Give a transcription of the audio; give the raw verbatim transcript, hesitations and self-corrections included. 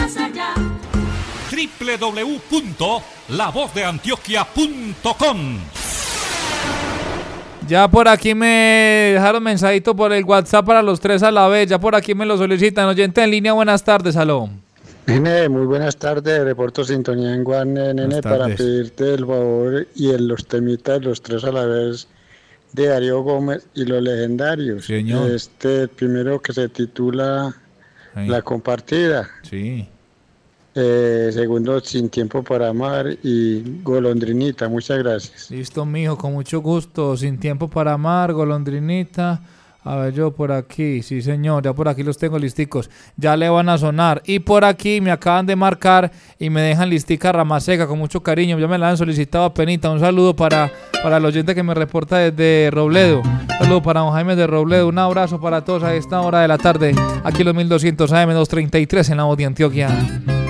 más allá. doble u doble u doble u punto la voz de antioquia punto com. Ya por aquí me dejaron mensajito por el WhatsApp para los tres a la vez. Ya por aquí me lo solicitan. Oyente en línea, buenas tardes, aló. Nene, muy buenas tardes. Reporto sintonía en Guane, nene, para pedirte el favor y en los temitas de los tres a la vez de Darío Gómez y los legendarios. Señor. Este primero que se titula Ahí. La Compartida. Sí. Eh, segundo, Sin Tiempo para Amar y Golondrinita. Muchas gracias. Listo, mijo, con mucho gusto. Sin Tiempo para Amar, Golondrinita. A ver, yo por aquí, sí señor, ya por aquí los tengo listicos, ya le van a sonar. Y por aquí me acaban de marcar y me dejan listica Ramaseca con mucho cariño, ya me la han solicitado a penita. Un saludo para, para el oyente que me reporta desde Robledo, un saludo para don Jaime de Robledo, un abrazo para todos a esta hora de la tarde, aquí en los mil doscientos A M doscientos treinta y tres en la voz de Antioquia.